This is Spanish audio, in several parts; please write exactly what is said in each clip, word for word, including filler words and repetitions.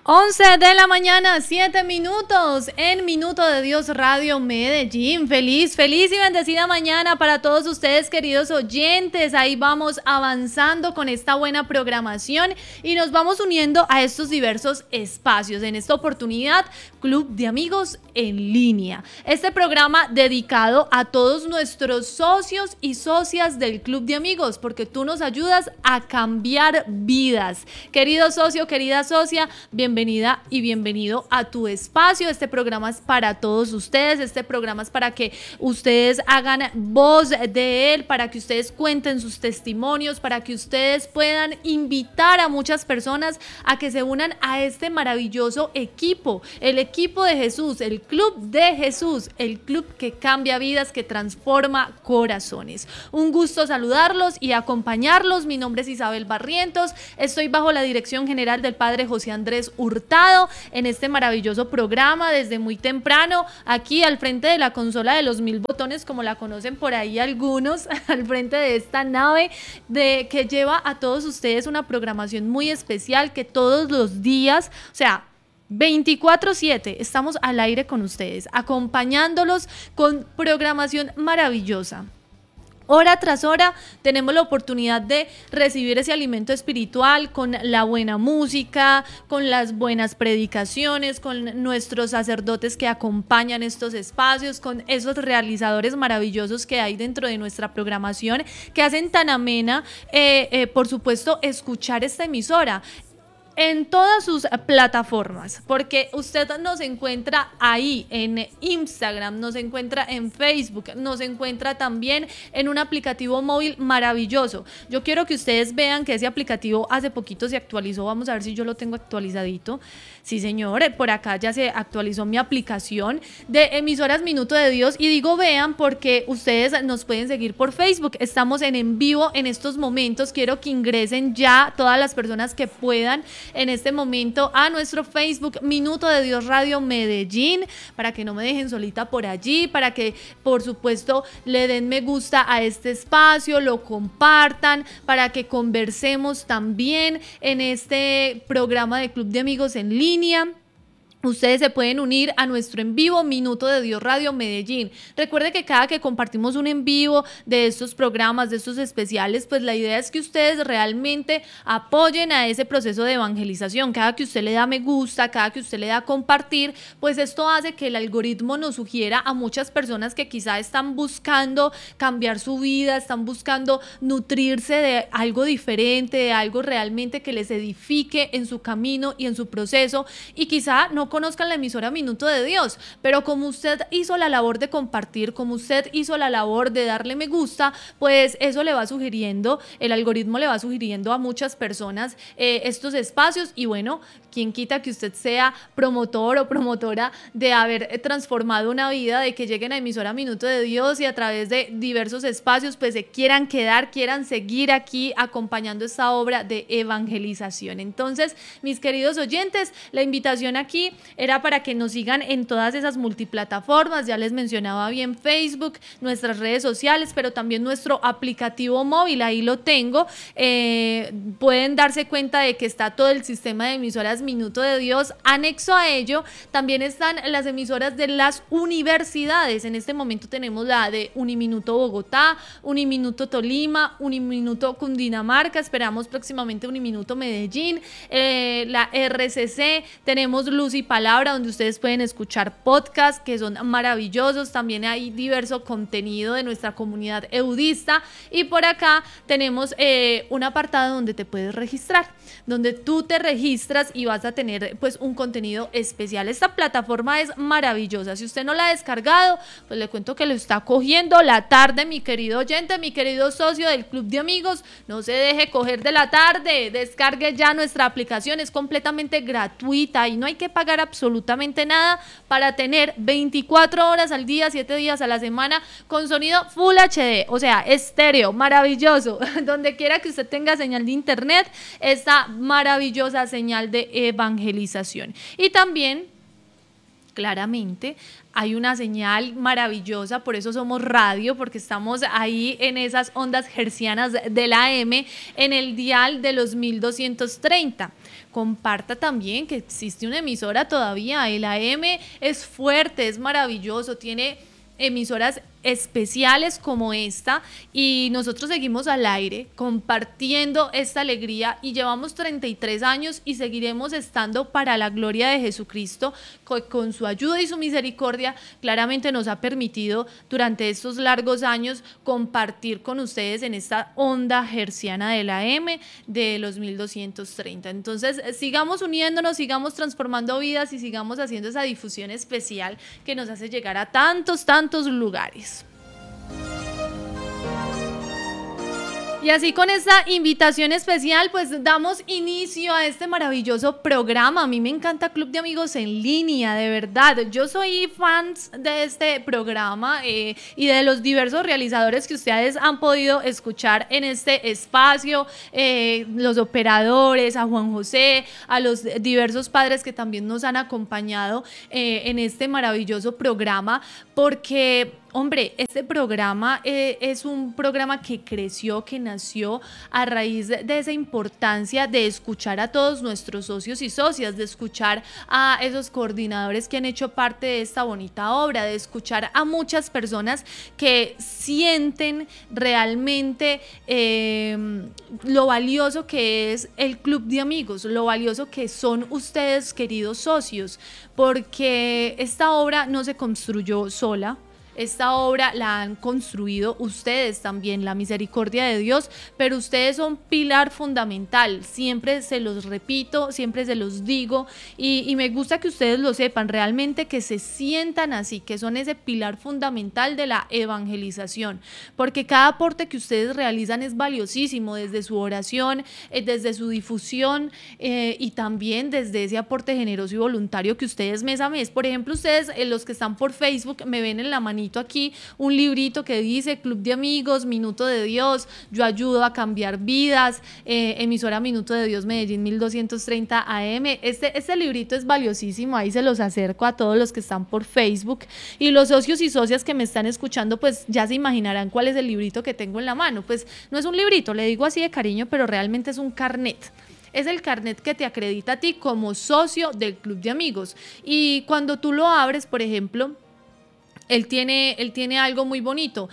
once de la mañana, siete minutos en Minuto de Dios Radio Medellín. Feliz, feliz y bendecida mañana para todos ustedes, queridos oyentes. Ahí vamos avanzando con esta buena programación y nos vamos uniendo a estos diversos espacios. En esta oportunidad, Club de Amigos en Línea. Este programa dedicado a todos nuestros socios y socias del Club de Amigos, porque tú nos ayudas a cambiar vidas. Querido socio, querida socia, bienvenido. Bienvenida y bienvenido a tu espacio. Este programa es para todos ustedes. Este programa es para que ustedes hagan voz de él, para que ustedes cuenten sus testimonios, para que ustedes puedan invitar a muchas personas a que se unan a este maravilloso equipo, el equipo de Jesús, el Club de Jesús, el club que cambia vidas, que transforma corazones. Un gusto saludarlos y acompañarlos. Mi nombre es Isabel Barrientos. Estoy bajo la dirección general del Padre José Andrés Hurtado en este maravilloso programa desde muy temprano, aquí al frente de la consola de los mil botones, como la conocen por ahí algunos, al frente de esta nave de, que lleva a todos ustedes una programación muy especial, que todos los días, o sea, veinticuatro siete estamos al aire con ustedes, acompañándolos con programación maravillosa. Hora tras hora tenemos la oportunidad de recibir ese alimento espiritual con la buena música, con las buenas predicaciones, con nuestros sacerdotes que acompañan estos espacios, con esos realizadores maravillosos que hay dentro de nuestra programación que hacen tan amena, eh, eh, por supuesto, escuchar esta emisora en todas sus plataformas, porque usted nos encuentra ahí en Instagram, nos encuentra en Facebook, nos encuentra también en un aplicativo móvil maravilloso. Yo quiero que ustedes vean que ese aplicativo hace poquito se actualizó. Vamos a ver si yo lo tengo actualizadito. Sí, señor, por acá ya se actualizó mi aplicación de emisoras Minuto de Dios, y digo vean porque ustedes nos pueden seguir por Facebook. Estamos en en vivo en estos momentos. Quiero que ingresen ya todas las personas que puedan en este momento a nuestro Facebook Minuto de Dios Radio Medellín, para que no me dejen solita por allí, para que por supuesto le den me gusta a este espacio, lo compartan, para que conversemos también en este programa de Club de Amigos en Línea. Ustedes se pueden unir a nuestro en vivo Minuto de Dios Radio Medellín. Recuerde que cada que compartimos un en vivo de estos programas, de estos especiales, pues la idea es que ustedes realmente apoyen a ese proceso de evangelización. Cada que usted le da me gusta, cada que usted le da compartir, pues esto hace que el algoritmo nos sugiera a muchas personas que quizá están buscando cambiar su vida, están buscando nutrirse de algo diferente, de algo realmente que les edifique en su camino y en su proceso, y quizá no conozcan la emisora Minuto de Dios, pero como usted hizo la labor de compartir, como usted hizo la labor de darle me gusta, pues eso le va sugiriendo, el algoritmo le va sugiriendo a muchas personas eh, estos espacios, y bueno, quién quita que usted sea promotor o promotora de haber transformado una vida, de que lleguen a emisora Minuto de Dios y a través de diversos espacios pues se quieran quedar, quieran seguir aquí acompañando esta obra de evangelización. Entonces, mis queridos oyentes, la invitación aquí era para que nos sigan en todas esas multiplataformas. Ya les mencionaba bien Facebook, nuestras redes sociales, pero también nuestro aplicativo móvil, ahí lo tengo. Eh, pueden darse cuenta de que está todo el sistema de emisoras Minuto de Dios. Anexo a ello también están las emisoras de las universidades. En este momento tenemos la de Uniminuto Bogotá, Uniminuto Tolima, Uniminuto Cundinamarca, esperamos próximamente Uniminuto Medellín, eh, la R C C, tenemos Luz y Palabra, donde ustedes pueden escuchar podcasts que son maravillosos. También hay diverso contenido de nuestra comunidad eudista, y por acá tenemos eh, un apartado donde te puedes registrar, donde tú te registras y vas a tener pues un contenido especial. Esta plataforma es maravillosa. Si usted no la ha descargado, pues le cuento que lo está cogiendo la tarde, mi querido oyente, mi querido socio del Club de Amigos. No se deje coger de la tarde, descargue ya nuestra aplicación, es completamente gratuita y no hay que pagar absolutamente nada para tener veinticuatro horas al día, siete días a la semana con sonido Full H D, o sea, estéreo, maravilloso. Donde quiera que usted tenga señal de internet, esta maravillosa señal de evangelización. Y también, claramente, hay una señal maravillosa, por eso somos radio, porque estamos ahí en esas ondas hercianas de la A M, en el dial de los mil doscientos treinta. comparta también que existe una emisora todavía, el A M es fuerte, es maravilloso, tiene emisoras especiales como esta y nosotros seguimos al aire compartiendo esta alegría y llevamos treinta y tres años y seguiremos estando para la gloria de Jesucristo. Con, con su ayuda y su misericordia claramente nos ha permitido durante estos largos años compartir con ustedes en esta onda herciana de la M de los mil doscientos treinta. Entonces sigamos uniéndonos, sigamos transformando vidas y sigamos haciendo esa difusión especial que nos hace llegar a tantos, tantos lugares. Y así con esta invitación especial, pues damos inicio a este maravilloso programa. A mí me encanta Club de Amigos en Línea, de verdad. Yo soy fan de este programa eh, y de los diversos realizadores que ustedes han podido escuchar en este espacio, eh, los operadores, a Juan José, a los diversos padres que también nos han acompañado eh, en este maravilloso programa, porque... Hombre, este programa eh, es un programa que creció, que nació a raíz de, de esa importancia de escuchar a todos nuestros socios y socias, de escuchar a esos coordinadores que han hecho parte de esta bonita obra, de escuchar a muchas personas que sienten realmente eh, lo valioso que es el Club de Amigos, lo valioso que son ustedes, queridos socios, porque esta obra no se construyó sola. Esta obra la han construido ustedes también, la misericordia de Dios, pero ustedes son pilar fundamental, siempre se los repito, siempre se los digo y, y me gusta que ustedes lo sepan, realmente que se sientan así, que son ese pilar fundamental de la evangelización, porque cada aporte que ustedes realizan es valiosísimo, desde su oración, eh, desde su difusión eh, y también desde ese aporte generoso y voluntario que ustedes mes a mes. Por ejemplo, ustedes, eh, los que están por Facebook, me ven en la manita aquí un librito que dice Club de Amigos, Minuto de Dios, yo ayudo a cambiar vidas, eh, emisora Minuto de Dios Medellín mil doscientos treinta A M. Este, este librito es valiosísimo, ahí se los acerco a todos los que están por Facebook y los socios y socias que me están escuchando pues ya se imaginarán cuál es el librito que tengo en la mano. Pues no es un librito, le digo así de cariño, pero realmente es un carnet. Es el carnet que te acredita a ti como socio del Club de Amigos y cuando tú lo abres, por ejemplo, Él tiene, él tiene algo muy bonito.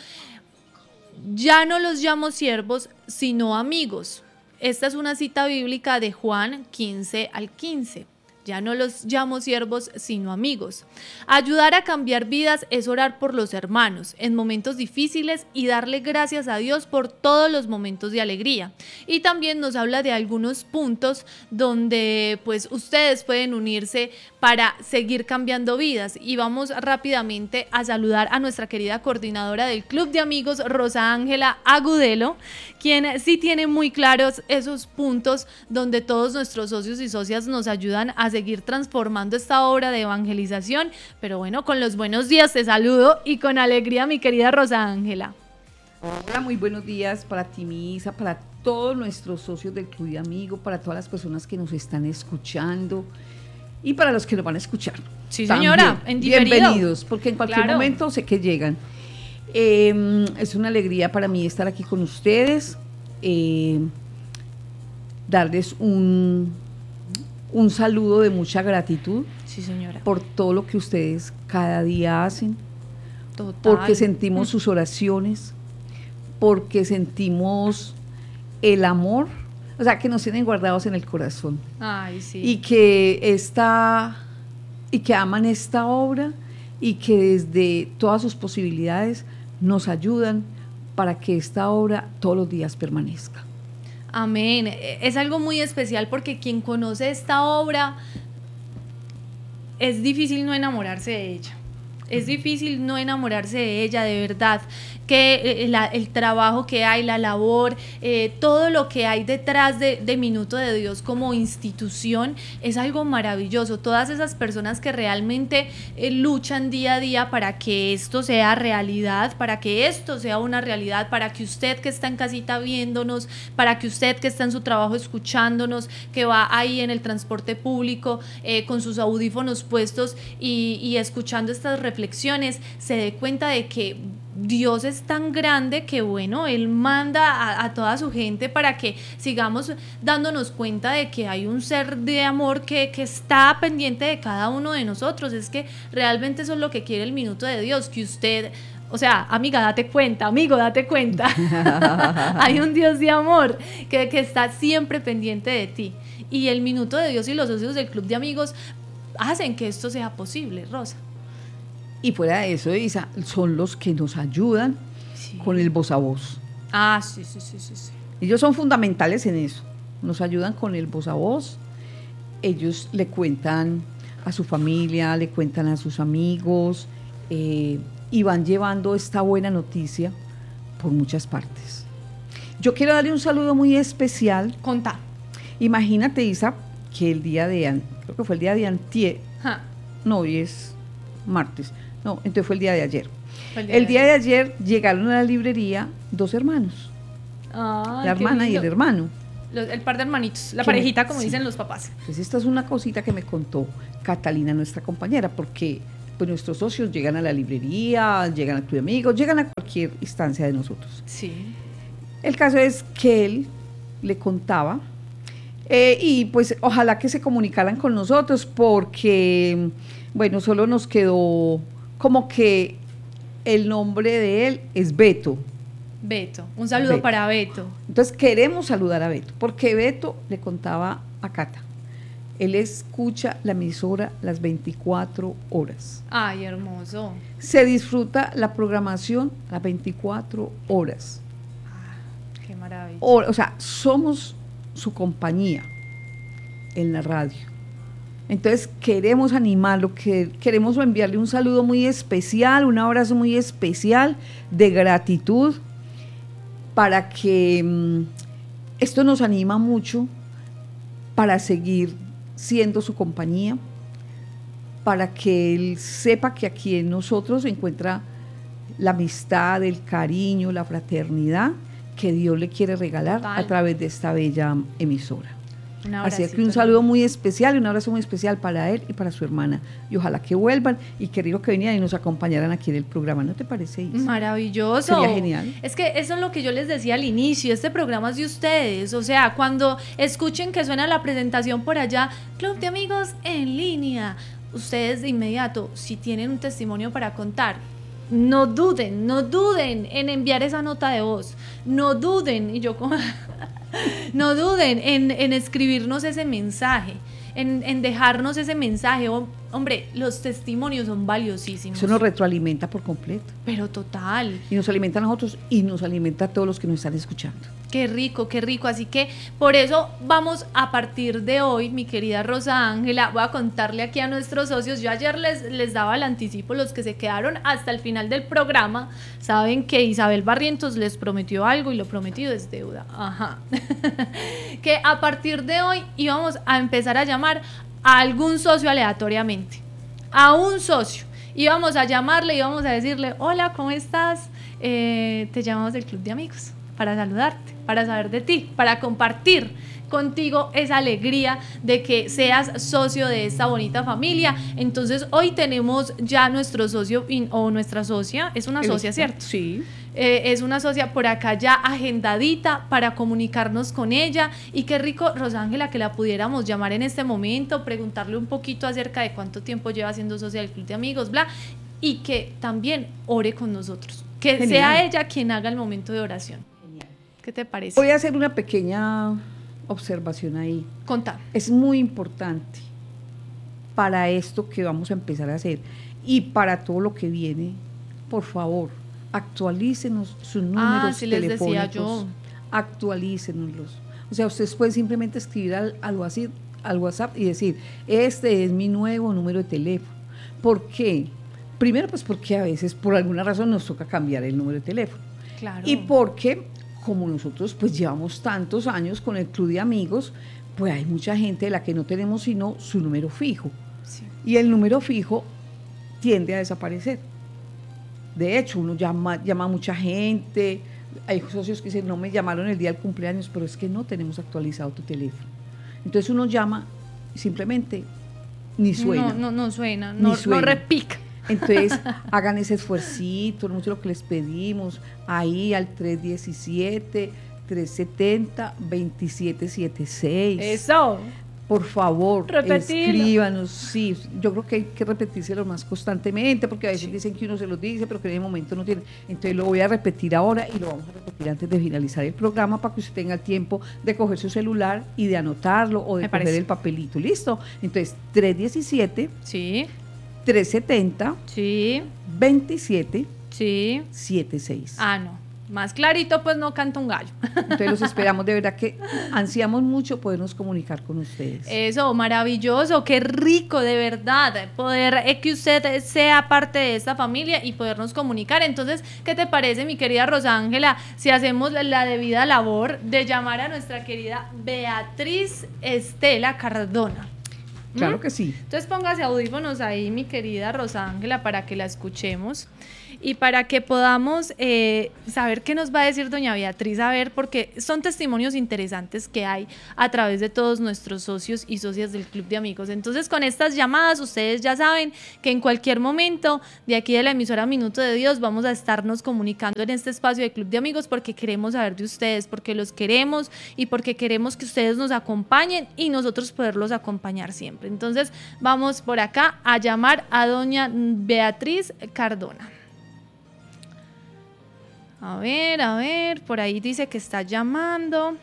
Ya no los llamo siervos, sino amigos. Esta es una cita bíblica de Juan quince al quince. Ya no los llamo siervos, sino amigos. Ayudar a cambiar vidas es orar por los hermanos en momentos difíciles y darle gracias a Dios por todos los momentos de alegría. Y también nos habla de algunos puntos donde pues ustedes pueden unirse para seguir cambiando vidas. Y vamos rápidamente a saludar a nuestra querida coordinadora del Club de Amigos, Rosa Ángela Agudelo, quien sí tiene muy claros esos puntos donde todos nuestros socios y socias nos ayudan a seguir transformando esta obra de evangelización. Pero bueno, con los buenos días te saludo y con alegría, mi querida Rosa Ángela. Hola, muy buenos días para ti, Misa, para todos nuestros socios del Club de Amigos, para todas las personas que nos están escuchando y para los que nos van a escuchar. Sí, señora, también, en diferido. Bienvenidos, porque en cualquier Claro. momento sé que llegan. Eh, es una alegría para mí estar aquí con ustedes, eh, darles un, un saludo de mucha gratitud. Sí, señora. Por todo lo que ustedes cada día hacen, Total. porque sentimos sus oraciones, porque sentimos el amor, o sea, que nos tienen guardados en el corazón. Ay, sí. Y que esta, y que aman esta obra y que desde todas sus posibilidades nos ayudan para que esta obra todos los días permanezca. Amén. Es algo muy especial porque quien conoce esta obra es difícil no enamorarse de ella. Es difícil no enamorarse de ella, de verdad, que eh, la, el trabajo que hay, la labor, eh, todo lo que hay detrás de, de Minuto de Dios como institución es algo maravilloso. Todas esas personas que realmente eh, luchan día a día para que esto sea realidad, para que esto sea una realidad, para que usted que está en casita viéndonos, para que usted que está en su trabajo escuchándonos, que va ahí en el transporte público eh, con sus audífonos puestos y, y escuchando estas reflexiones, se dé cuenta de que Dios es tan grande que, bueno, Él manda a, a toda su gente para que sigamos dándonos cuenta de que hay un ser de amor que, que está pendiente de cada uno de nosotros. Es que realmente eso es lo que quiere el minuto de Dios, que usted... O sea, amiga, date cuenta, amigo, date cuenta. Hay un Dios de amor que, que está siempre pendiente de ti. Y el minuto de Dios y los socios del Club de Amigos hacen que esto sea posible, Rosa. Y fuera de eso, Isa, son los que nos ayudan sí. con el voz a voz. Ah, sí, sí, sí, sí, sí. Ellos son fundamentales en eso. Nos ayudan con el voz a voz. Ellos le cuentan a su familia, le cuentan a sus amigos, eh, y van llevando esta buena noticia por muchas partes. Yo quiero darle un saludo muy especial. Contá. Imagínate, Isa, que el día de, creo que fue el día de antier, ja. no, hoy es martes, no, entonces fue el día de ayer. El día, el día de, ayer. de ayer llegaron a la librería dos hermanos, Ay, la hermana y el hermano. Los, el par de hermanitos, la parejita, me, como sí. dicen los papás. Pues esta es una cosita que me contó Catalina, nuestra compañera, porque pues nuestros socios llegan a la librería, llegan al Club de Amigos, llegan a cualquier instancia de nosotros. Sí. El caso es que él le contaba, eh, y pues ojalá que se comunicaran con nosotros, porque, bueno, solo nos quedó como que el nombre de él es Beto. Beto, un saludo Beto. Para Beto. Entonces queremos saludar a Beto, porque Beto le contaba a Cata, él escucha la emisora las veinticuatro horas. Ay, hermoso. Se disfruta la programación las veinticuatro horas. Ah, qué maravilla. O, o sea, somos su compañía en la radio. Entonces queremos animarlo, que, queremos enviarle un saludo muy especial, un abrazo muy especial de gratitud, para que mmm, esto nos anima mucho para seguir siendo su compañía, para que él sepa que aquí en nosotros se encuentra la amistad, el cariño, la fraternidad que Dios le quiere regalar Total. A través de esta bella emisora. Así que un saludo muy especial y un abrazo muy especial para él y para su hermana. Y ojalá que vuelvan y que rico que vinieran y nos acompañaran aquí en el programa. ¿No te parece, Isa? Maravilloso. Sería genial. Es que eso es lo que yo les decía al inicio. Este programa es de ustedes. O sea, cuando escuchen que suena la presentación por allá, Club de Amigos en línea, ustedes de inmediato, si tienen un testimonio para contar, no duden, no duden en enviar esa nota de voz. No duden. Y yo como... No duden en, en escribirnos ese mensaje, en, en dejarnos ese mensaje. Hombre, los testimonios son valiosísimos. Eso nos retroalimenta por completo. Pero total. Y nos alimenta a nosotros y nos alimenta a todos los que nos están escuchando. Qué rico, qué rico. Así que por eso vamos a partir de hoy, mi querida Rosa Ángela, voy a contarle aquí a nuestros socios. Yo ayer les, les daba el anticipo, los que se quedaron hasta el final del programa, saben que Isabel Barrientos les prometió algo y lo prometido es deuda. Ajá. Que a partir de hoy íbamos a empezar a llamar a algún socio aleatoriamente, a un socio. Íbamos a llamarle, íbamos a decirle, hola, ¿cómo estás? Eh, te llamamos del Club de Amigos para saludarte, para saber de ti, para compartir contigo esa alegría de que seas socio de esta bonita familia. Entonces hoy tenemos ya nuestro socio in, o nuestra socia, es una socia, ¿cierto? Sí. Eh, es una socia por acá ya agendadita para comunicarnos con ella, y qué rico, Rosángela, que la pudiéramos llamar en este momento, preguntarle un poquito acerca de cuánto tiempo lleva siendo socia del Club de Amigos, bla, y que también ore con nosotros, que Genial. Sea ella quien haga el momento de oración. Genial. ¿Qué te parece? Voy a hacer una pequeña observación ahí. Contá. Es muy importante para esto que vamos a empezar a hacer y para todo lo que viene, por favor, actualícenos sus números ah, sí telefónicos. Les decía yo. Actualícenoslos. O sea, ustedes pueden simplemente escribir al, al, WhatsApp, al WhatsApp y decir, este es mi nuevo número de teléfono. ¿Por qué? Primero, pues porque a veces por alguna razón nos toca cambiar el número de teléfono. Claro. Y porque, como nosotros pues llevamos tantos años con el Club de Amigos, pues hay mucha gente de la que no tenemos sino su número fijo. Sí. Y el número fijo tiende a desaparecer. De hecho, uno llama, llama a mucha gente, hay socios que dicen, no me llamaron el día del cumpleaños, pero es que no tenemos actualizado tu teléfono. Entonces uno llama y simplemente ni suena. No, no, no suena, no, suena. no repica. Entonces, hagan ese esfuercito, mucho lo que les pedimos, ahí al tres diecisiete, tres setenta, veintisiete setenta y seis. Eso. Por favor, Repetirlo. escríbanos, sí, yo creo que hay que repetírselo más constantemente, porque a veces dicen que uno se los dice, pero que en el momento no tiene. Entonces lo voy a repetir ahora y lo vamos a repetir antes de finalizar el programa para que usted tenga el tiempo de coger su celular y de anotarlo o de Me coger parece. el papelito, ¿listo? Entonces, tres diecisiete, Sí, tres setenta, sí, veintisiete sí. setenta y seis. Ah, no. Más clarito, pues no canta un gallo. Entonces los esperamos, de verdad que ansiamos mucho podernos comunicar con ustedes. Eso, maravilloso, qué rico, de verdad, poder eh, que usted sea parte de esta familia y podernos comunicar. Entonces, ¿qué te parece, mi querida Rosángela, si hacemos la, la debida labor de llamar a nuestra querida Beatriz Estela Cardona? Claro ¿Mm? que sí. Entonces póngase audífonos ahí, mi querida Rosángela, para que la escuchemos y para que podamos eh, saber qué nos va a decir doña Beatriz, a ver, porque son testimonios interesantes que hay a través de todos nuestros socios y socias del Club de Amigos. Entonces, con estas llamadas, ustedes ya saben que en cualquier momento de aquí de la emisora Minuto de Dios vamos a estarnos comunicando en este espacio de Club de Amigos porque queremos saber de ustedes, porque los queremos y porque queremos que ustedes nos acompañen y nosotros poderlos acompañar siempre. Entonces, vamos por acá a llamar a doña Beatriz Cardona. A ver, a ver, por ahí dice que está llamando.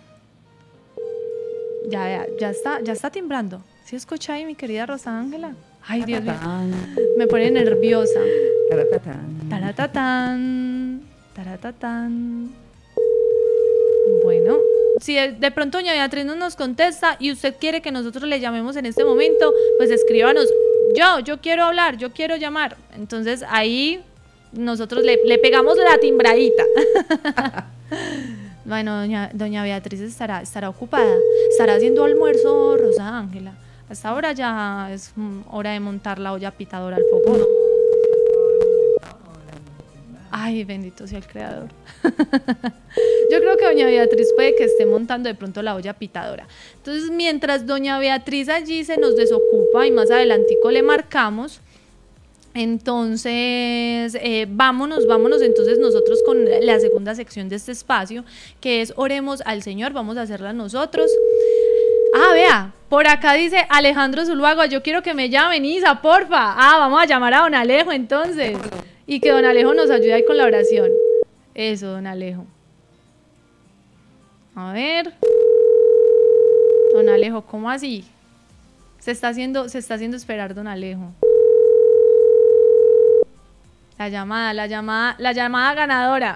Ya, ya, ya está, ya está timbrando. ¿Sí escucha ahí, mi querida Rosángela? Ay, Dios mío, me pone nerviosa. Taratatán. Taratatán, taratatán. Bueno, si de pronto doña Beatriz no nos contesta y usted quiere que nosotros le llamemos en este momento, pues escríbanos. Yo, yo quiero hablar, yo quiero llamar. Entonces ahí nosotros le, le pegamos la timbradita. Bueno, doña, doña Beatriz estará, estará ocupada, estará haciendo almuerzo, Rosángela. Hasta ahora ya es mm, hora de montar la olla pitadora al fogón. Ay, bendito sea el creador. Yo creo que doña Beatriz puede que esté montando de pronto la olla pitadora. Entonces, mientras doña Beatriz allí se nos desocupa y más adelantico le marcamos, entonces eh, vámonos, vámonos entonces nosotros con la segunda sección de este espacio, que es Oremos al Señor. Vamos a hacerla nosotros. Ah, vea, por acá dice Alejandro Zuluaga, yo quiero que me llamen, Isa, porfa. Ah, vamos a llamar a don Alejo entonces. Y que don Alejo nos ayude ahí con la oración. Eso, don Alejo. A ver. Don Alejo, ¿cómo así? Se está haciendo, se está haciendo esperar don Alejo. La llamada, la llamada, la llamada ganadora.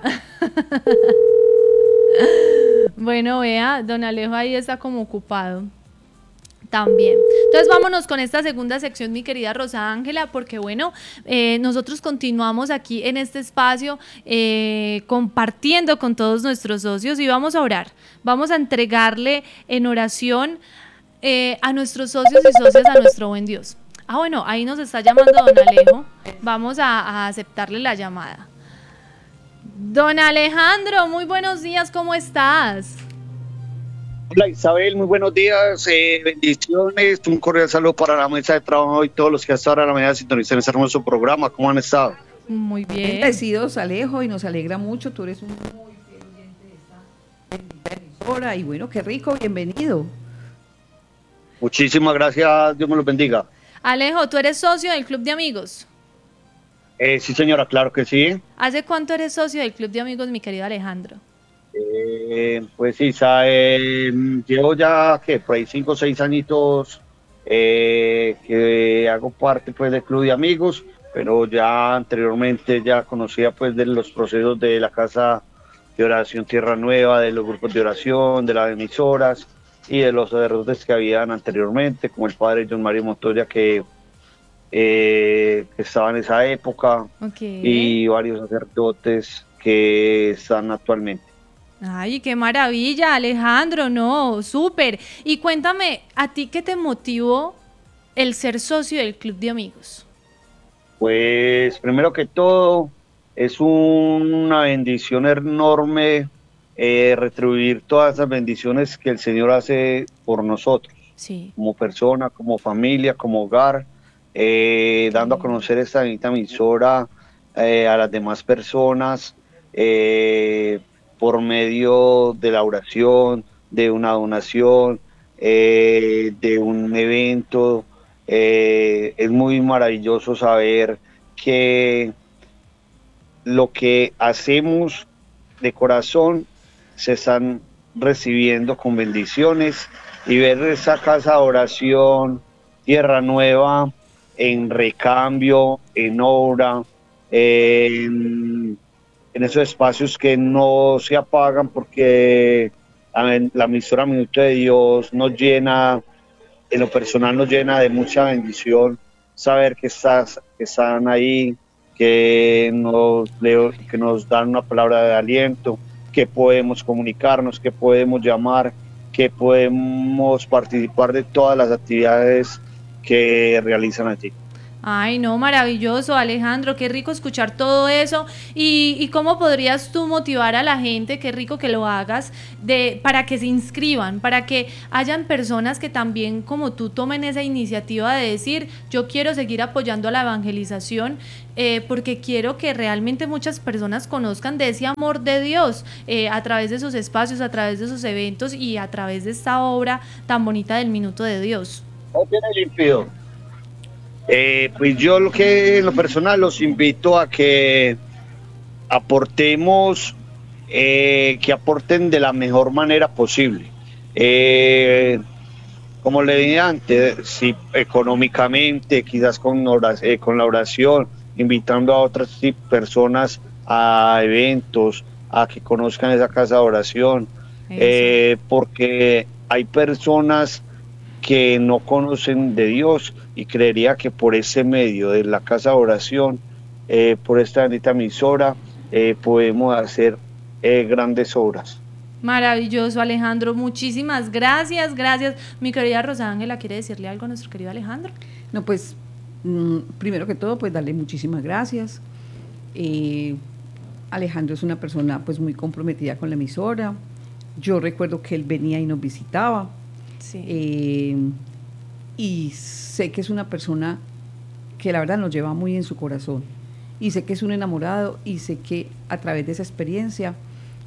Bueno, vea, don Alejo ahí está como ocupado también. Entonces vámonos con esta segunda sección, mi querida Rosángela, porque bueno, eh, nosotros continuamos aquí en este espacio eh, compartiendo con todos nuestros socios y vamos a orar, vamos a entregarle en oración eh, a nuestros socios y socias, a nuestro buen Dios. Ah, bueno, ahí nos está llamando don Alejo, vamos a, a aceptarle la llamada. Don Alejandro, muy buenos días, ¿cómo estás? Hola Isabel, muy buenos días, eh, bendiciones, un cordial saludo para la mesa de trabajo y todos los que hasta ahora la mañana sintonizan este hermoso programa. ¿Cómo han estado? Muy bien. Bendecidos, Alejo, y nos alegra mucho, tú eres un muy fiel oyente de esta bendita emisora, y bueno, qué rico, bienvenido. Muchísimas gracias, Dios me los bendiga. Alejo, ¿tú eres socio del Club de Amigos? Eh, sí señora, claro que sí. ¿Hace cuánto eres socio del Club de Amigos, mi querido Alejandro? Eh, pues Isa, eh, llevo ya, ¿qué? Por ahí cinco o seis añitos eh, que hago parte pues del Club de Amigos, pero ya anteriormente ya conocía pues de los procesos de la Casa de Oración Tierra Nueva, de los grupos de oración, de las emisoras y de los sacerdotes que habían anteriormente, como el padre John Mario Montoya, que, eh, que estaba en esa época, Okay. y varios sacerdotes que están actualmente. Ay, qué maravilla, Alejandro, no, súper. Y cuéntame, ¿a ti qué te motivó el ser socio del Club de Amigos? Pues primero que todo, es un- una bendición enorme eh, retribuir todas esas bendiciones que el Señor hace por nosotros, Sí. como persona, como familia, como hogar, eh, dando a conocer esta bonita emisora eh, a las demás personas eh, por medio de la oración, de una donación, eh, de un evento. Eh, es muy maravilloso saber que lo que hacemos de corazón se están recibiendo con bendiciones, y ver esa casa de oración Tierra Nueva en recambio, en obra, en, en esos espacios que no se apagan, porque la, la emisora Minuto de Dios nos llena, en lo personal nos llena de mucha bendición saber que, estás, que están ahí, que nos, que nos dan una palabra de aliento, que podemos comunicarnos, que podemos llamar, que podemos participar de todas las actividades que realizan allí. Ay, no, maravilloso, Alejandro, qué rico escuchar todo eso. Y, y cómo podrías tú motivar a la gente, qué rico que lo hagas, de, para que se inscriban, para que hayan personas que también como tú tomen esa iniciativa de decir, yo quiero seguir apoyando a la evangelización, eh, porque quiero que realmente muchas personas conozcan de ese amor de Dios eh, a través de esos espacios, a través de esos eventos y a través de esta obra tan bonita del Minuto de Dios. ¿No tiene limpio? Eh, pues yo lo que en lo personal los invito a que aportemos, eh, que aporten de la mejor manera posible. Eh, como le dije antes, si económicamente, quizás con, oración, eh, con la oración, invitando a otras personas a eventos, a que conozcan esa casa de oración, eh, porque hay personas que no conocen de Dios, y creería que por ese medio de la casa de oración, eh, por esta bendita emisora, eh, podemos hacer eh, grandes obras. Maravilloso, Alejandro, muchísimas gracias, gracias. Mi querida Rosángela, ¿quiere decirle algo a nuestro querido Alejandro? No, pues, mmm, primero que todo, pues darle muchísimas gracias. Eh, Alejandro es una persona pues muy comprometida con la emisora. Yo recuerdo que él venía y nos visitaba. Sí. Eh, y sé que es una persona que la verdad nos lleva muy en su corazón, y sé que es un enamorado, y sé que a través de esa experiencia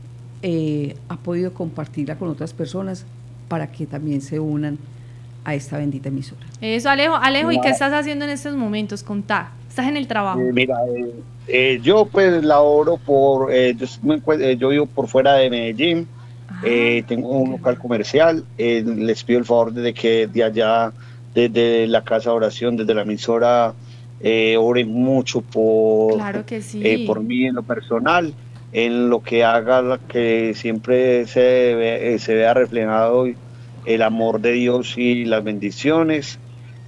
eh, ha podido compartirla con otras personas para que también se unan a esta bendita emisora. Eso, Alejo, Alejo, ¿y qué estás haciendo en estos momentos? Contá, ¿estás en el trabajo? Eh, mira, eh, eh, yo pues laboro por, eh, yo, me eh, yo vivo por fuera de Medellín. Eh, tengo un local comercial, eh, les pido el favor de que de allá, desde la casa de oración, desde la emisora, eh, oren mucho por, claro que sí. eh, por mí en lo personal, en lo que haga, que siempre se, ve, eh, se vea reflejado el amor de Dios y las bendiciones,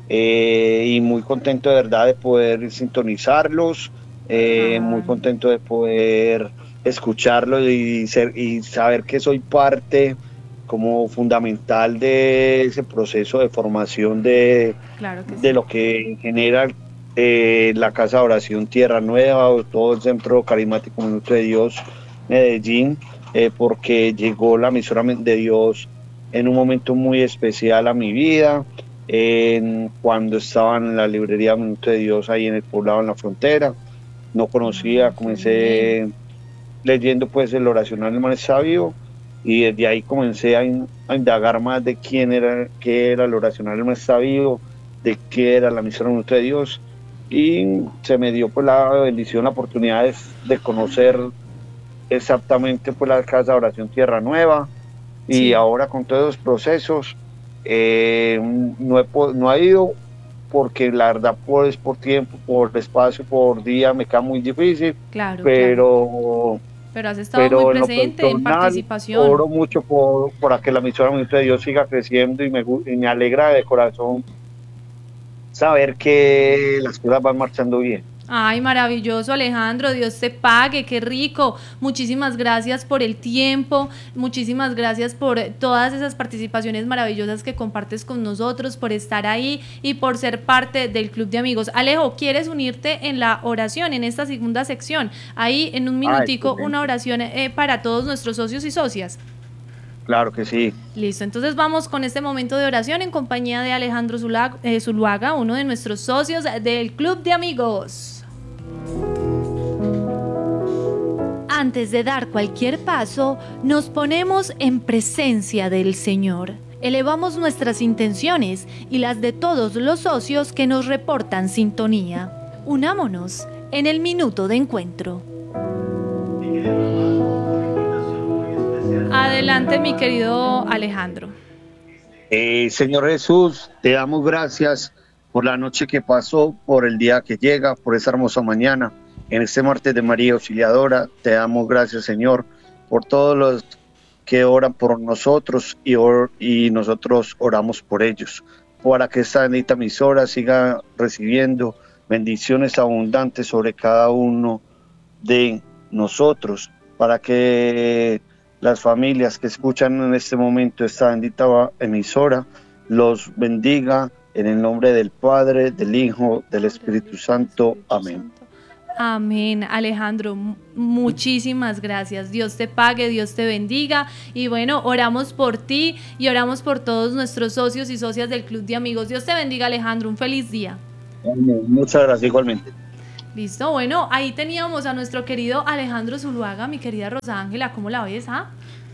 eh, y muy contento de verdad de poder sintonizarlos, eh, muy contento de poder escucharlo y, ser, y saber que soy parte como fundamental de ese proceso de formación de, claro que de sí. lo que genera eh, la Casa de Oración Tierra Nueva, o todo el Centro Carismático Minuto de Dios Medellín, eh, porque llegó la emisora de Dios en un momento muy especial a mi vida, en, cuando estaba en la librería Minuto de Dios ahí en el poblado, en la frontera. No conocía, comencé leyendo pues el oracional del Maestro Sabio, y desde ahí comencé a, in, a indagar más de quién era, qué era el oracional del Maestro Sabio, de qué era la emisora Minuto de Dios, y se me dio pues la bendición, la oportunidad de, de conocer exactamente pues la Casa de Oración Tierra Nueva, y sí. Ahora con todos los procesos eh, no, he, no he ido, porque la verdad pues por tiempo, por espacio, por día me queda muy difícil, claro, pero claro. Pero has estado pero muy presente en, personal, en participación. Oro mucho por, por que la emisora Minuto de Dios siga creciendo, y me, y me alegra de corazón saber que las cosas van marchando bien. Ay, maravilloso, Alejandro, Dios te pague, qué rico. Muchísimas gracias por el tiempo, muchísimas gracias por todas esas participaciones maravillosas que compartes con nosotros, por estar ahí y por ser parte del Club de Amigos. Alejo, ¿quieres unirte en la oración, en esta segunda sección? Ahí en un minutico, Ay, una oración eh, para todos nuestros socios y socias. Claro que sí. Listo, entonces vamos con este momento de oración en compañía de Alejandro Zulaga, eh, Zuluaga, uno de nuestros socios del Club de Amigos. Antes de dar cualquier paso, nos ponemos en presencia del Señor. Elevamos nuestras intenciones y las de todos los socios que nos reportan sintonía. Unámonos en el minuto de encuentro. Adelante, mi querido Alejandro. Eh, Señor Jesús, te damos gracias por la noche que pasó, por el día que llega, por esa hermosa mañana. En este martes de María Auxiliadora, te damos gracias, Señor, por todos los que oran por nosotros y, or, y nosotros oramos por ellos, para que esta bendita emisora siga recibiendo bendiciones abundantes sobre cada uno de nosotros, para que las familias que escuchan en este momento esta bendita emisora los bendiga en el nombre del Padre, del Hijo, del Espíritu Santo. Amén. Amén, Alejandro, muchísimas gracias. Dios te pague, Dios te bendiga. Y bueno, oramos por ti y oramos por todos nuestros socios y socias del Club de Amigos. Dios te bendiga, Alejandro, un feliz día. Amén. Muchas gracias, igualmente. Listo, bueno, ahí teníamos a nuestro querido Alejandro Zuluaga, mi querida Rosa Ángela, ¿cómo la ves? Ah?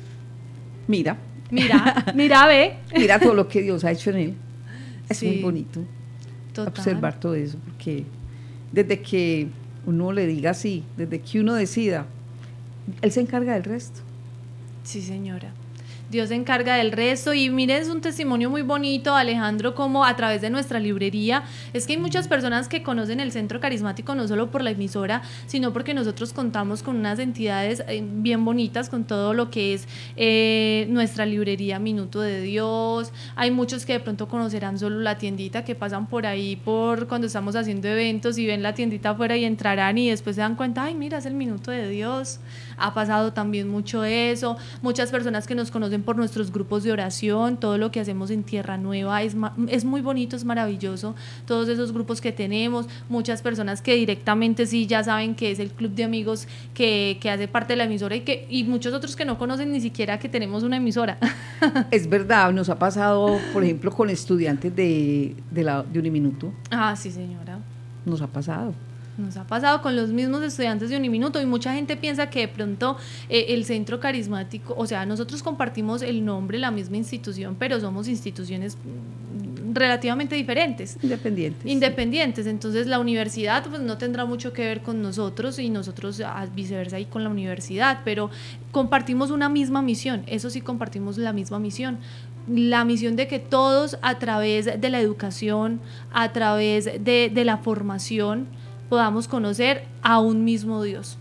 Mira. Mira, mira, ve. Mira todo lo que Dios ha hecho en él. Es sí, muy bonito total. Observar todo eso, porque desde que uno le diga sí, desde que uno decida, Él se encarga del resto. Sí, señora. Dios se encarga del resto. Y miren, es un testimonio muy bonito, Alejandro, como a través de nuestra librería, es que hay muchas personas que conocen el Centro Carismático no solo por la emisora, sino porque nosotros contamos con unas entidades bien bonitas, con todo lo que es eh, nuestra librería Minuto de Dios. Hay muchos que de pronto conocerán solo la tiendita, que pasan por ahí por cuando estamos haciendo eventos y ven la tiendita afuera y entrarán y después se dan cuenta, ay, mira, es el Minuto de Dios. Ha pasado también mucho eso. Muchas personas que nos conocen por nuestros grupos de oración, todo lo que hacemos en Tierra Nueva es, es muy bonito, es maravilloso, todos esos grupos que tenemos, muchas personas que directamente sí ya saben que es el Club de Amigos que, que hace parte de la emisora y, que, y muchos otros que no conocen ni siquiera que tenemos una emisora. Es verdad, nos ha pasado, por ejemplo, con estudiantes de, de, la, de Uniminuto. Ah, sí, señora. Nos ha pasado. Nos ha pasado con los mismos estudiantes de Uniminuto y mucha gente piensa que de pronto eh, el Centro Carismático, o sea, nosotros compartimos el nombre, la misma institución, pero somos instituciones relativamente diferentes. Independientes. Independientes, entonces la universidad pues no tendrá mucho que ver con nosotros y nosotros viceversa y con la universidad, pero compartimos una misma misión, eso sí compartimos la misma misión. La misión de que todos a través de la educación, a través de, de la formación, podamos conocer a un mismo Dios.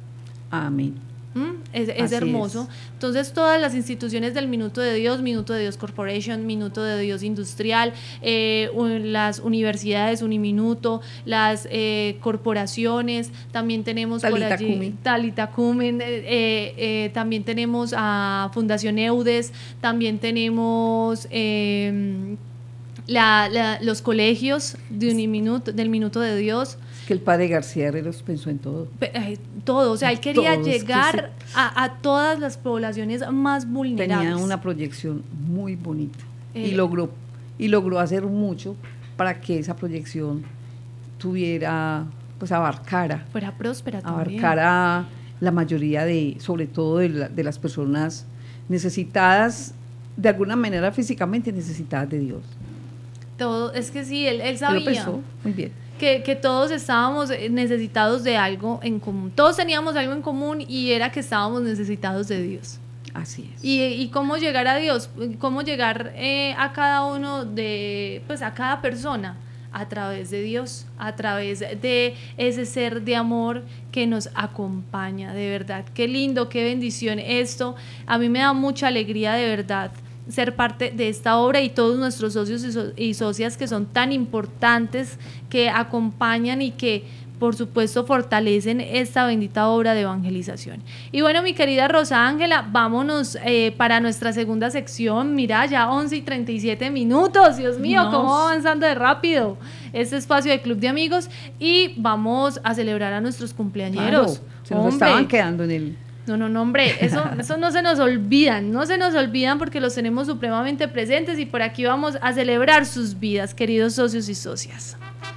Amén. ¿Mm? Es, es hermoso. Es. Entonces todas las instituciones del Minuto de Dios, Minuto de Dios Corporation, Minuto de Dios Industrial, eh, las universidades Uniminuto, las eh, corporaciones, también tenemos Talita por allí Cumen. Talita Cumen, eh, eh, también tenemos a Fundación Eudes, también tenemos eh, la, la, los colegios de Uniminuto, del Minuto de Dios. Que el padre García Herreros pensó en todo. Todo, o sea, él quería Todos, llegar se... a, a todas las poblaciones más vulnerables. Tenía una proyección muy bonita eh, y logró y logró hacer mucho para que esa proyección tuviera, pues abarcara. Fuera próspera también. Abarcara la mayoría de, sobre todo de, la, de las personas necesitadas, de alguna manera físicamente necesitadas de Dios. Todo, es que sí, él, él sabía. Lo pensó muy bien. Que, que todos estábamos necesitados de algo en común. Todos teníamos algo en común y era que estábamos necesitados de Dios. Así es. Y, y cómo llegar a Dios, cómo llegar eh, a cada uno de, pues a cada persona, a través de Dios, a través de ese ser de amor que nos acompaña, de verdad. Qué lindo, qué bendición esto. A mí me da mucha alegría, de verdad, ser parte de esta obra y todos nuestros socios y, so- y socias que son tan importantes, que acompañan y que por supuesto fortalecen esta bendita obra de evangelización. Y bueno, mi querida Rosa Ángela, vámonos eh, para nuestra segunda sección. Mira, ya once y treinta y siete minutos, Dios mío, Nos. cómo va avanzando de rápido este espacio de Club de Amigos, y vamos a celebrar a nuestros cumpleañeros. Claro, se nos estaban quedando en el... No, no, no, hombre, eso, eso no se nos olvidan, no se nos olvidan porque los tenemos supremamente presentes y por aquí vamos a celebrar sus vidas, queridos socios y socias.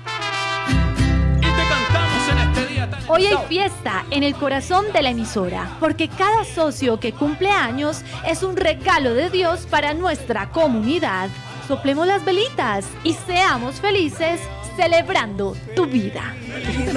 Hoy hay fiesta en el corazón de la emisora, porque cada socio que cumple años es un regalo de Dios para nuestra comunidad. Soplemos las velitas y seamos felices celebrando tu vida.